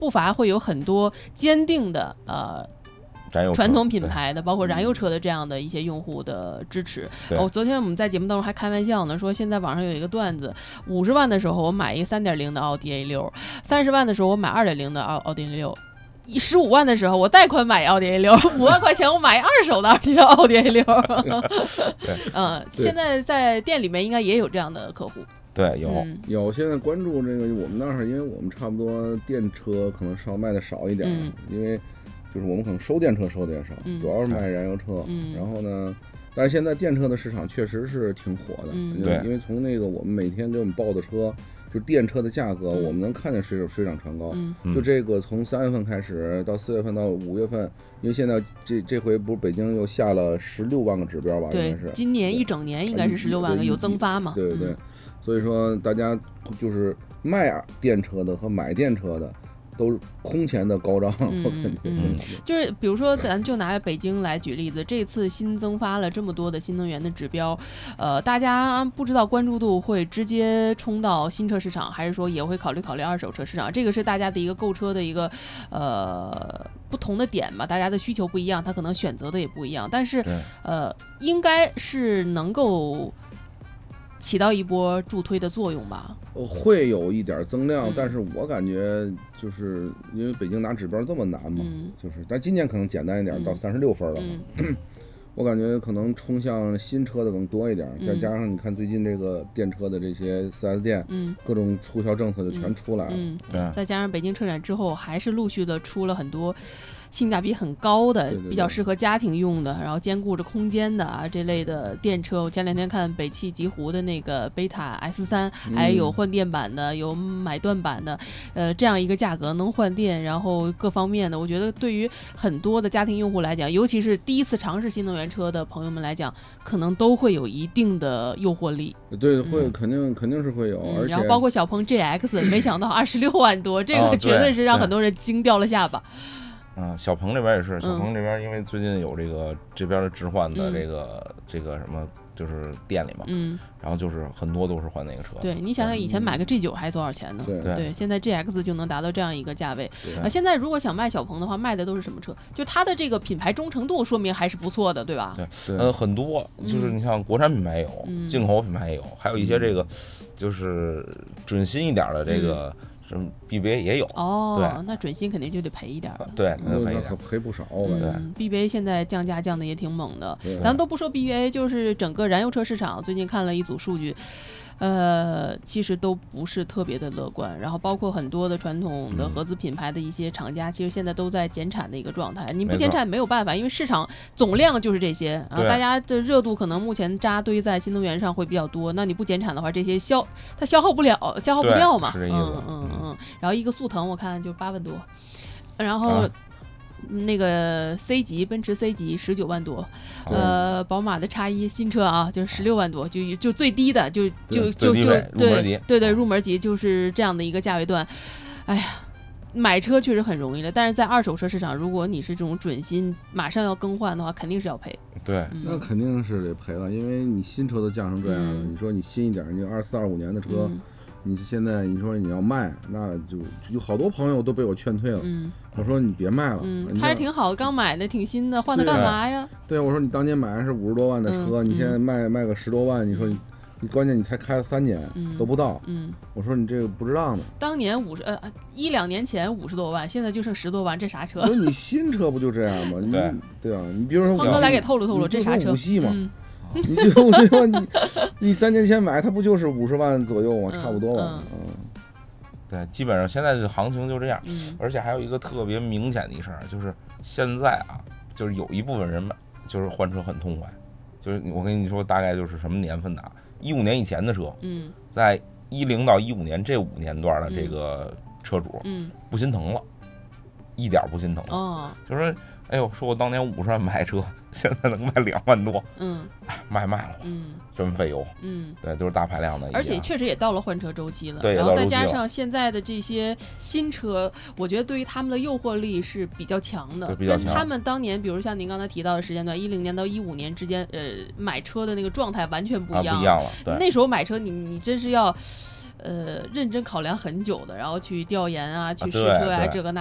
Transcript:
不乏会有很多坚定的传统品牌的包括燃油车的这样的一些用户的支持。昨天我们在节目当中还开玩笑呢，说现在网上有一个段子，50万的时候我买一个 3.0 的奥迪 A6，30万的时候我买 2.0 的奥迪 A6，15万的时候我贷款买奥迪 A6，5万块钱我买二手的奥迪 A6 现在在店里面应该也有这样的客户。 对， 有现在关注这个我们那儿，因为我们差不多电车可能稍卖的少一点，因为就是我们可能收电车收的也少，主要是卖燃油车。然后呢，但是现在电车的市场确实是挺火的，因为从那个我们每天给我们报的车，就是电车的价格，我们能看见水涨船高。就这个从3月份开始到4月份到5月份，因为现在这回不是北京又下了16万个指标吧？ 对，今年一整年应该是16万个，有增发嘛？ 对对对，所以说大家就是卖电车的和买电车的都空前的高涨， 就是比如说咱就拿北京来举例子，这次新增发了这么多的新能源的指标，大家不知道关注度会直接冲到新车市场，还是说也会考虑二手车市场？这个是大家的一个购车的一个不同的点嘛，大家的需求不一样，他可能选择的也不一样，但是应该是能够起到一波助推的作用吧？ 会有一点增量，但是我感觉就是因为北京拿指标这么难嘛，但今年可能简单一点，到36分了嘛。我感觉可能冲向新车的更多一点，再加上你看最近这个电车的这些 4S 店，各种促销政策就全出来了， 再加上北京车展之后，还是陆续的出了很多性价比很高的，比较适合家庭用的，然后兼顾着空间的这类的电车。我前2天看北汽极狐的那个贝塔 S3，还有换电版的，有买断版的，这样一个价格能换电，然后各方面的，我觉得对于很多的家庭用户来讲，尤其是第一次尝试新能源车的朋友们来讲，可能都会有一定的诱惑力。 对，会肯定是会有，而且然后包括小鹏 GX， 没想到26万多，这个绝对是让很多人惊掉了下巴。 小鹏这边也是，小鹏这边因为最近有这边的置换的这个什么就是店里嘛，然后就是很多都是换那个车。 对，你想想以前买个 G9 还多少钱呢？对，现在 GX 就能达到这样一个价位。现在如果想卖小鹏的话，卖的都是什么车？就它的这个品牌忠诚度说明还是不错的，对吧？ 对，很多就是你像国产品牌也有，进口品牌也有，还有一些这个就是准新一点的这个。BBA 也有对，那准新肯定就得赔一点了。 对， 赔不少。 BBA 现在降价降的也挺猛的，咱都不说 BBA， 就是整个燃油车市场，最近看了一组数据，其实都不是特别的乐观。然后包括很多的传统的合资品牌的一些厂家，其实现在都在减产的一个状态。你不减产没有办法，因为市场总量就是这些大家的热度可能目前扎堆在新能源上会比较多。那你不减产的话，这些它消耗不掉嘛。然后一个速腾我看就8万多，然后那个 C 级奔驰 C 级19万多，宝马的X1新车就是16万多，就最低的就对入门级就是这样的一个价位段。哎呀，买车确实很容易了，但是在二手车市场，如果你是这种准新马上要更换的话，肯定是要赔。 对， 那肯定是得赔了，因为你新车都降成这样了，你说你新一点，你24、25年的车。你现在你说你要卖，那就有好多朋友都被我劝退了。我说你别卖了， 开着挺好的，刚买的挺新的，换它干嘛呀？ 对，我说你当年买的是50多万的车，你现在卖个10多万，你说你关键你才开了3年都不到。我说你这个不值当的。 当年1-2年前50多万，现在就剩10多万，这啥车？ 所以你新车不就这样吗？对啊，你比如说黄哥来给透露这啥车？ 五系嘛。你就说你3年前买它不就是50万左右吗？差不多吧。 对，基本上现在的行情就这样。而且还有一个特别明显的一事儿，就是现在就是有一部分人就是换车很痛快。就是我跟你说，大概就是什么年份的15年以前的车，在10到15年这5年段的这个车主，不心疼了，一点不心疼了。就说哎呦，说我当年50万买车，现在能卖2万多，卖了，真费油，对，都是大排量的， 而且确实也到了换车周期了，然后再加上现在的这些新车，我觉得对于他们的诱惑力是比较强的，跟他们当年，比如像您刚才提到的时间段，10年到15年之间，买车的那个状态完全不一样， 不一样了。对， 那时候买车你真是要。 认真考量很久的，然后去调研啊，去试车啊，这个那